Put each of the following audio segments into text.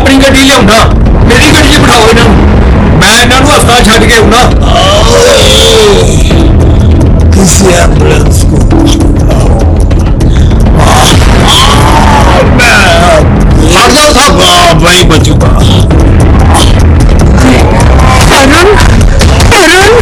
अपनी गड्डी लियाउना, मेरी गड्डी बिठाओ इन्हों, मैं इन्हों हस्पताल छड्ड के आउना। किसी एम्बुलेंस को हट जाओ साहब, वही बचूंगा। अरुण, अरुण,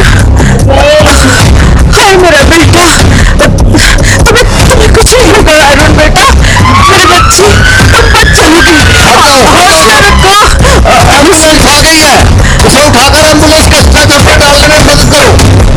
हाय मेरा बेटा, तुम्हें कुछ नहीं होगा अरुण बेटा, मेरे बच्चे चलोगे, हौसला रखो। एम्बुलेंस आ गई है, उसे उठाकर एम्बुलेंस के स्ट्रेचर पर डालने में मदद करो।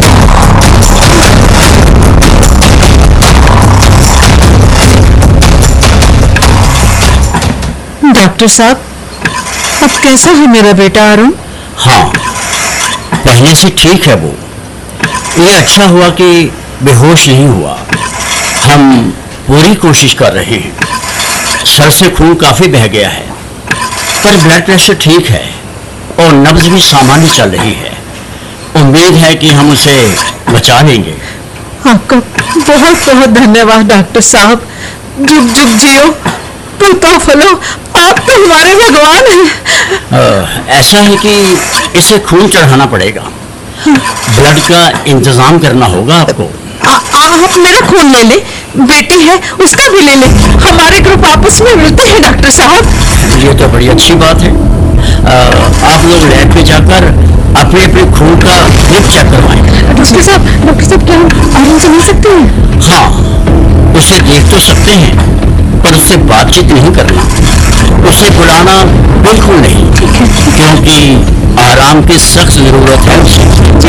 डॉक्टर साहब, अब कैसा है मेरा बेटा अरुण? हाँ, पहले से ठीक है वो। ये अच्छा हुआ कि बेहोश नहीं हुआ। हम पूरी कोशिश कर रहे हैं। सर से खून काफी बह गया है, पर ब्लड प्रेशर ठीक है और नब्ज भी सामान्य चल रही है। उम्मीद है कि हम उसे बचा लेंगे। आपका बहुत बहुत धन्यवाद डॉक्टर साहब। जुग जुग जियो, पुलता फलो, आप तो हमारे भगवान हैं। ऐसा है कि इसे खून चढ़ाना पड़ेगा। ब्लड का इंतजाम करना होगा आपको। आप मेरा खून ले ले, बेटी है उसका भी ले ले, हमारे ग्रुप आपस में मिलते हैं डॉक्टर साहब। ये तो बड़ी अच्छी बात है। आप लोग लैब पे जाकर अपने अपने खून का ग्रुप चेक करवाएं। डॉक्टर साहब क्या हम अरुण से मिल सकते हैं? हाँ, उसे देख तो सकते हैं, पर उससे बातचीत नहीं करना, उसे बुलाना बिल्कुल नहीं, क्योंकि आराम की सख्त जरूरत है उसे।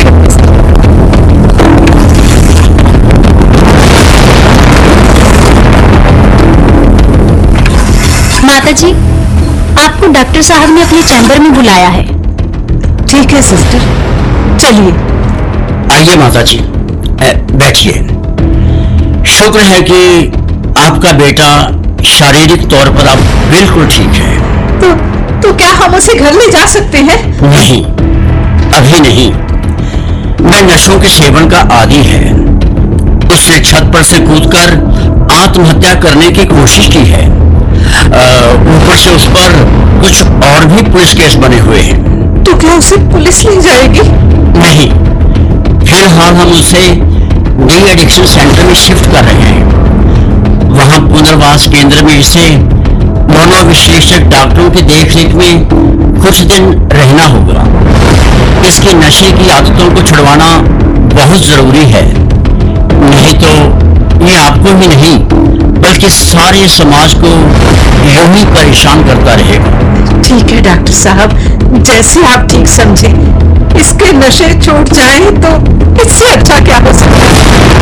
माता जी, आपको डॉक्टर साहब ने अपने चैम्बर में बुलाया है। ठीक है सिस्टर, चलिए। आइए माता जी, बैठिए। शुक्र है कि आपका बेटा शारीरिक तौर पर अब बिल्कुल ठीक है। तो क्या हम उसे घर ले जा सकते हैं? नहीं, अभी नहीं। मैं नशों के सेवन का आदी है। उसने छत पर से कूदकर आत्महत्या करने की कोशिश की है। ऊपर से उस पर कुछ और भी पुलिस केस बने हुए हैं। तो क्या उसे पुलिस ले जाएगी? नहीं, फिलहाल हम उसे डी एडिक्शन सेंटर में शिफ्ट कर रहे हैं। वहां पुनर्वास केंद्र में इसे मनोविश्लेषक डॉक्टरों की देखरेख में कुछ दिन रहना होगा। इसकी नशे की आदतों को छुड़वाना बहुत जरूरी है, नहीं तो ये आपको ही नहीं बल्कि सारे समाज को यूं ही परेशान करता रहेगा। ठीक है डॉक्टर साहब, जैसे आप ठीक समझे। इसके नशे छूट जाएं तो इससे अच्छा क्या हो सकता है।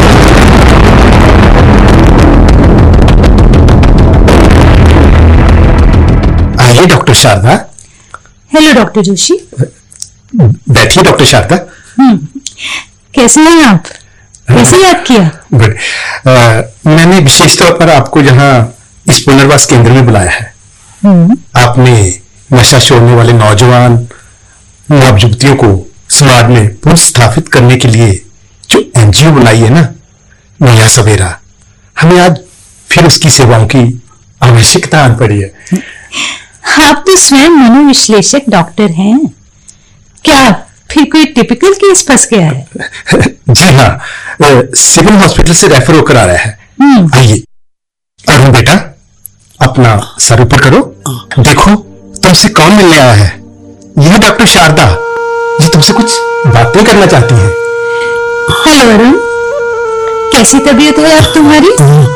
आइए doctor Sharda. Hello doctor Joshi. बैठिए डॉक्टर शारदा। कैसे हैं आप? कैसे याद किया? गुड। मैंने विशेष तौर पर आपको यहाँ इस पुनर्वास केंद्र में बुलाया है। आपने नशा छोड़ने वाले नौजवान नवयुवतियों को समाज में पुनर्स्थापित करने के लिए जो एनजीओ बनाई है ना, नया सवेरा, हमें आज फिर उसकी सेवाओं की आवश्यकता आन पड़ी है। आप तो स्वयं मनोविश्लेषक डॉक्टर हैं, क्या फिर कोई टिपिकल केस फंस गया है? जी हाँ, सिविल हॉस्पिटल से रेफर होकर आ रहा है। आइए अरुण बेटा, अपना सर ऊपर करो, देखो तुमसे कौन मिलने आया है। यह डॉक्टर शारदा, ये तुमसे कुछ बातें करना चाहती है। हेलो अरुण, कैसी तबीयत है अब तुम्हारी?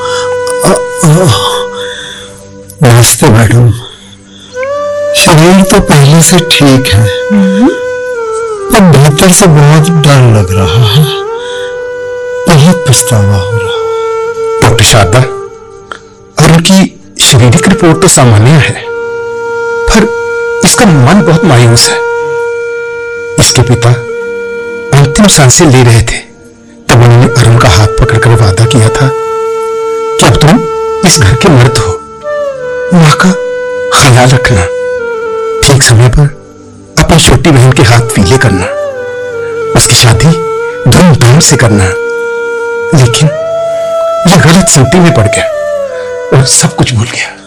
नमस्ते मैडम, शरीर तो पहले से ठीक है, पर भीतर से बहुत डर लग रहा है, बहुत पछतावा हो रहा है। डॉक्टर शारदा, अरुण की शारीरिक रिपोर्ट तो सामान्य है, पर इसका मन बहुत मायूस है। इसके पिता अंतिम सांसें ले रहे थे तब उन्होंने अरुण का हाथ पकड़कर वादा किया था कि अब तुम इस घर के मर्द हो, मां का ख्याल रखना, ठीक समय पर अपनी छोटी बहन के हाथ पीले करना, उसकी शादी धूमधाम से करना। लेकिन यह गलत संगति में पड़ गया और सब कुछ भूल गया।